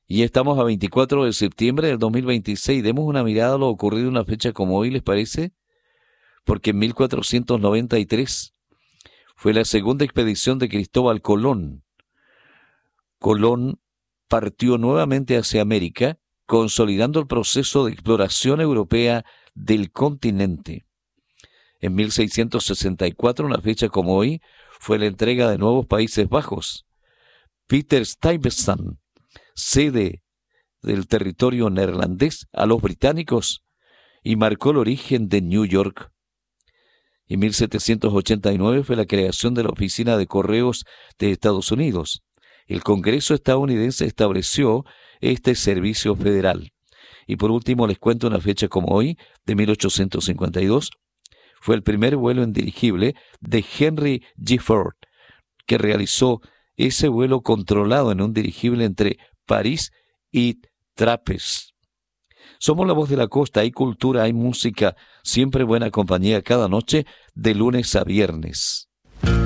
Y estamos a 24 de septiembre del 2026. Demos una mirada a lo ocurrido en una fecha como hoy, ¿les parece? Porque en 1493 fue la segunda expedición de Cristóbal Colón. Colón partió nuevamente hacia América, consolidando el proceso de exploración europea del continente. En 1664, una fecha como hoy, fue la entrega de nuevos Países Bajos. Peter Stuyvesant cede del territorio neerlandés a los británicos y marcó el origen de New York. En 1789 fue la creación de la Oficina de Correos de Estados Unidos. El Congreso estadounidense estableció este servicio federal. Y por último les cuento una fecha como hoy, de 1852, fue el primer vuelo en dirigible de Henry Gifford, que realizó ese vuelo controlado en un dirigible entre París y Trapez. Somos la voz de la costa, hay cultura, hay música, siempre buena compañía cada noche, de lunes a viernes.